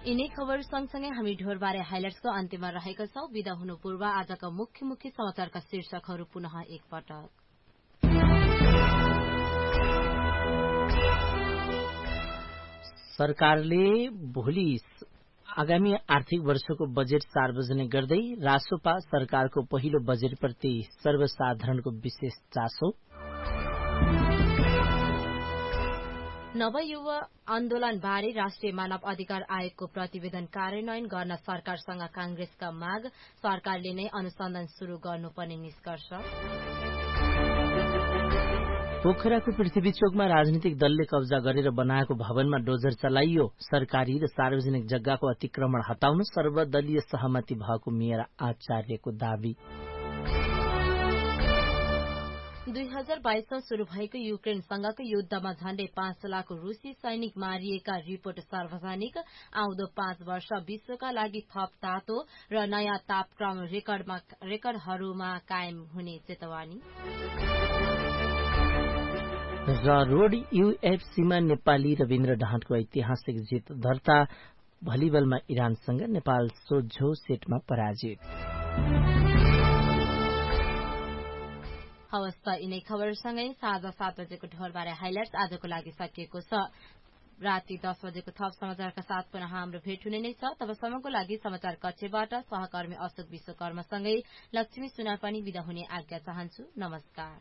यिनै खबर सँगसँगै हामी ढोरबारे हाइलाइट्सको अन्त्यमा रहेका छौं। बिदा हुनु पूर्व आजका मुख्य समाचारका शीर्षकहरू पुनः एकपटक। सरकारले भोलि आगामी आर्थिक वर्षको बजेट सार्वजनिक गर्दै रासोपा सरकारको पहिलो बजेटप्रति सर्वसाधारणको विशेष चासो। नवयुवा आन्दोलन बारे राष्ट्रिय मानव अधिकार आयोगको प्रतिवेदन कार्यान्वयन गर्न सरकारसँग कांग्रेसका माग, सरकारले नै अनुसन्धान शुरू गर्नुपर्ने निष्कर्ष। पोखराको पृथ्वी चोकमा राजनीतिक दलले कब्जा गरेर बनाएको भवनमा डोजर चलाइयो। सरकारी र सार्वजनिक जग्गाको अतिक्रमण हटाउन सर्वदलीय सहमति भएको मेयर आचार्यको दावी। 2022 शुरू भएको युक्रेनसँगको युद्धमा झण्डै 5 लाख रूसी सैनिक मारिएका रिपोर्ट सार्वजनिक। आउँदो 5 वर्ष विश्वका लागि थप तातो र नयाँ तापक्रम रेकर्डहरूमा कायम हुने चेतावनी। र रोड यूएफसीमा नेपाली रविन्द्र ढाँटको ऐतिहासिक जित दर्ता। भलिबलमा इरानसँग नेपाल सोझो सेटमा पराजित। हवस् त यिनै खबरसँगै साँझ 7 बजेको ढोरबारे हाइलाइट्स आजको लागि सकिएको छ। राति 10 बजेको थप समाचारका साथ पुनः हाम्रो भेट हुने नै छ। तबसम्मको लागि समाचार कक्षबाट सहकर्मी अशोक विश्वकर्मासँगै लक्ष्मी सुनार पनि बिदा हुने आज्ञा चाहन्छु। नमस्कार।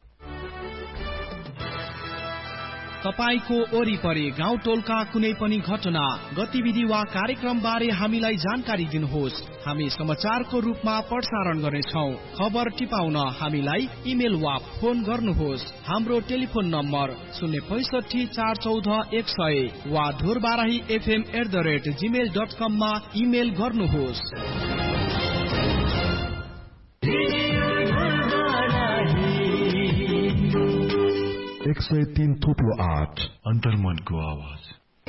तपाईको वरिपरि गाउँ टोलका कुनै पनि घटना, गतिविधि वा कार्यक्रम बारे हामीलाई जानकारी दिनुहोस्। हामी समाचारको रूपमा प्रसारण गर्नेछौं। खबर टिपाउन हामीलाई इमेल वा फोन गर्नुहोस्। हाम्रो टेलिफोन नम्बर 065 414 100 वा dhurbarahifm@gmail.com मा इमेल गर्नुहोस्। 103.8 अन्तर्मनको आवाज।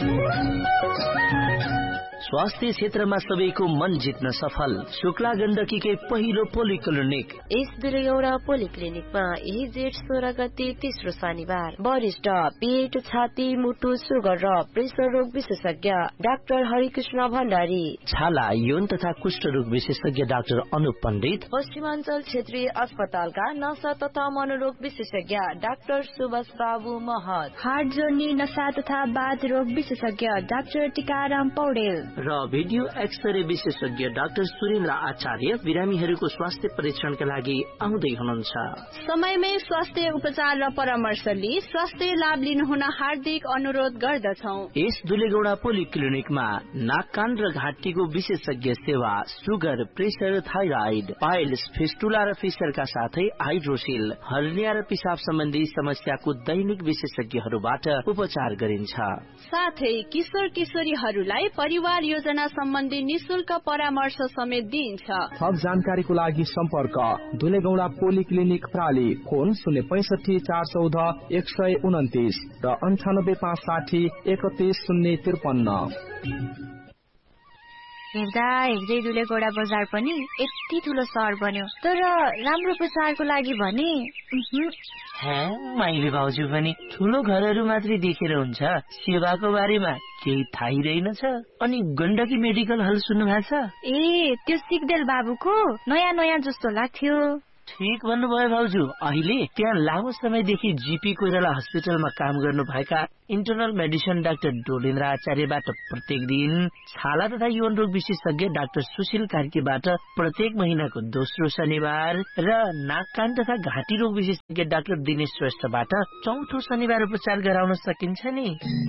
स्वास्थ्य क्षेत्रमा सबैको मन जित्न सफल शुक्ला गण्डकीकै पहिलो पोलिक्लिनिक। यस दुलैगौडा पोलिक्लिनिकमा यही जेठ 16 गते तेस्रो शनिबार वरिष्ठ पेट, छाती, मुटु, सुगर र प्रेसर रोग विशेषज्ञ डाक्टर हरिकृष्ण भण्डारी, छाला, यौन तथा कुष्ठ रोग विशेषज्ञ डाक्टर अनुप पण्डित, पश्चिमाञ्चल क्षेत्रीय अस्पतालका नसा तथा मनोरोग विशेषज्ञ डाक्टर सुभाष बाबु महत, हार्ट जोर्नी, नसा तथा बाथ रोग विशेषज्ञ डाक्टर टीकाराम पौडेल र भिडियो एक्सरे विशेषज्ञ डाक्टर सुरेन्द्र आचार्य बिरामीहरूको स्वास्थ्य परीक्षणका लागि आउँदै हुनुहुन्छ। समयमै स्वास्थ्य उपचार र परामर्श लिई स्वास्थ्य लाभ लिनुहुन हार्दिक अनुरोध गर्दछौ। यस दुलेगौडा पोलिक्लिनिकमा नाक, कान र घाँटीको विशेषज्ञ सेवा, sugar, pressure, thyroid, piles, fistula र फिसरका साथै हाइड्रोसिल, हर्निया र पिसाब सम्बन्धी समस्याको दैनिक विशेषज्ञहरूबाट उपचार गरिन्छ। साथै किशोर किशोरीहरूलाई परिवार योजना सम्बन्धी निशुल्क परामर्श समेत दिइन्छ। थप जानकारीको लागि सम्पर्क दुलेगौडा पोलिक्लिनिक प्राली, फोन 065 414 129 र 98 560 31053। हेर्दा हेर्दै दुलेगौडा बजार पनि यति ठुलो सहर बन्यो, तर राम्रो प्रचारको लागि भने माइली भाउजू पनि ठुलो घरहरू मात्रै देखेर हुन्छ, सेवाको बारेमा केही थाहै रहेनछ। अनि गण्डकी मेडिकल हल सुन्नु भएको छ? ए, त्यो सिग्देल बाबुको नयाँ जस्तो लाग्थ्यो। ठिक भन्नुभयो भाउजू। अहिले त्यहाँ लामो समयदेखि जीपी कोइराला हस्पिटलमा काम गर्नु भएका इन्टरनल मेडिसिन डाक्टर डोलेन्द्र आचार्यबाट प्रत्येक दिन, छाला तथा यौन रोग विशेषज्ञ डाक्टर सुशील कार्कीबाट प्रत्येक महिनाको दोस्रो शनिबार र नाक, कान तथा घाँटी रोग विशेषज्ञ डाक्टर दिनेश श्रेष्ठबाट चौथो शनिबार उपचार गराउन सकिन्छ नि।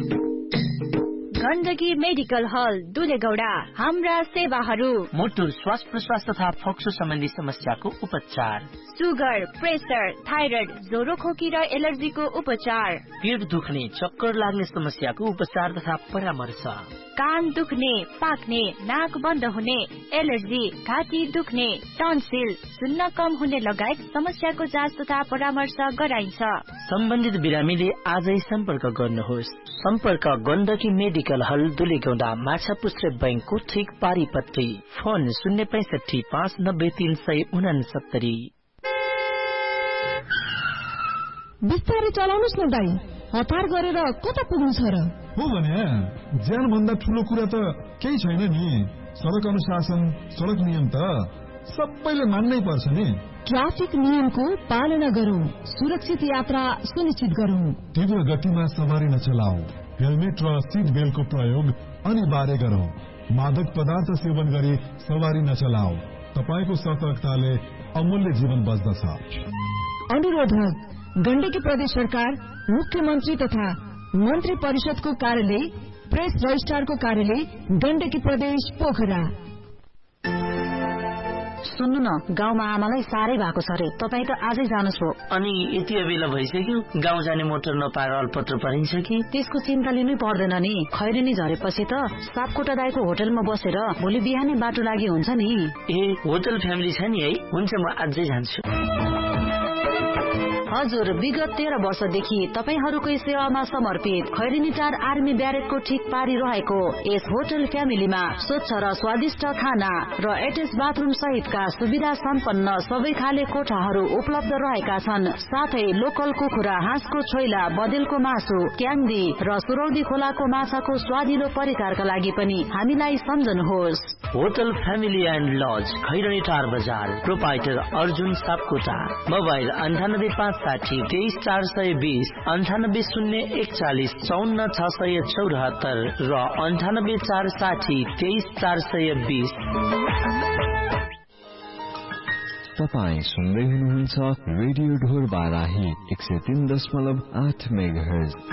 गण्डकी मेडिकल हल दुलेगौडा। हाम्रा सेवाहरू: मुटु, श्वास प्रश्वास तथा फोक्सो सम्बन्धी समस्याको उपचार, सुगर, प्रेसर, थाइराइड, ज्वरो, खोकी र एलर्जीको उपचार, पेट दुख्ने, चक्कर लाग्ने समस्याको उपचार तथा परामर्श, कान दुख्ने, पाक्ने, नाक बन्द हुने, एलर्जी, घाँटी दुख्ने, टन्सिल, सुन्न कम हुने लगायत समस्याको जाँच तथा परामर्श गराइन्छ। सम्बन्धित बिरामीले आजै सम्पर्क गर्नुहोस्। सम्पर्क गण्डकी मेडिकल हल दुलेगौडा, माछापुच्छ्रे बैंकको ठिक पारिपट्टि। फोन 065 590 369। बिस्तारै चलाउनुस् न दाइ, हतार गरेर कता पुग्नु छ र? हो भने ज्यान भन्दा ठुलो कुरा त केही छैन नि। सडक अनुशासन, सडक नियम त सबैले मान्नै पर्छ नि। ट्राफिक नियमको पालना गरौं, सुरक्षित यात्रा सुनिश्चित गरौं। तीव्र गतिमा सवारी नचलाऊ, हेलमेट र सीट बेल्टको प्रयोग अनिवार्य गरौं। मादक पदार्थ सेवन गरी सवारी नचलाऊ, तपाईको सतर्कताले अमूल्य जीवन बच्दछ। अनुरोधक गण्डकी प्रदेश सरकार, मुख्यमन्त्री तथा मन्त्री परिषदको कार्यालय, प्रेस रजिस्ट्रारको कार्यालय, गण्डकी प्रदेश पोखरा। सुन्नु न, गाउँमा आमालाई साह्रै भएको छ रे, तपाईँ त आजै जानुहोस् भो। अनि यति बेला भइसक्यो, गाउँ जाने मोटर नपाएर अल्पत्र परिन्छ कि? त्यसको चिन्ता लिनै पर्दैन नि। खैरेनी झरेपछि त सापकोटा दाइको होटलमा बसेर भोलि बिहानै बाटो लागि हुन्छ नि। ए, होटल फ्यामिली छ नि है? हुन्छ, म आजै जान्छु। हजुर, विगत 13 वर्षदेखि तपाईहरूकै सेवामा समर्पित खैरेनीटार आर्मी ब्यारेकको ठिक पारी रहेको यस होटल फ्यामिलीमा स्वच्छ र स्वादिष्ट खाना र एटेच बाथरुम सहितका सुविधा सम्पन्न सबै खाले कोठाहरू उपलब्ध रहेका छन्। साथै लोकल कुखुरा, हाँसको छोइला, बदेलको मासु, क्याङ्दी र सुरौदी खोलाको माछाको स्वादिलो परिकारका लागि पनि हामीलाई सम्झनुहोस्। होटल फ्यामिली एन्ड लज, खैरेनीटार बजार, प्रोपाइटर अर्जुन सापकोटा। मोबाइल 9856234620, 9801415674 र 9846023420। तपाईँ सुन्दै हुनुहुन्छ रेडियो ढोर बाराही 103.8 मेगाहर्ज।